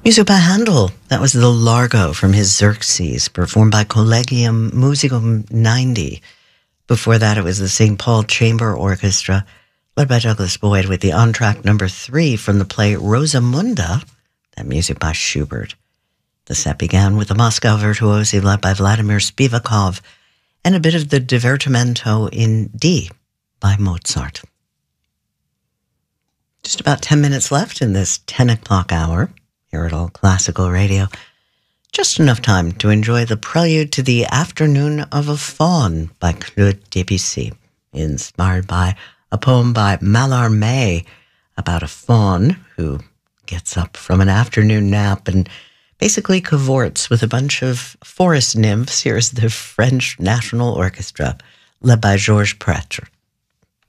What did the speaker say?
Music by Handel. That was the Largo from his Xerxes, performed by Collegium Musicum 90. Before that, it was the St. Paul Chamber Orchestra, led by Douglas Boyd, with the on-track number 3 from the play Rosamunda, that music by Schubert. The set began with the Moscow Virtuosi, led by Vladimir Spivakov, and a bit of the Divertimento in D by Mozart. Just about 10 minutes left in this 10 o'clock hour here at All Classical Radio. Just enough time to enjoy the prelude to the Afternoon of a Faun by Claude Debussy, inspired by a poem by Mallarmé about a faun who gets up from an afternoon nap and basically cavorts with a bunch of forest nymphs. Here's the French National Orchestra, led by Georges Prêtre.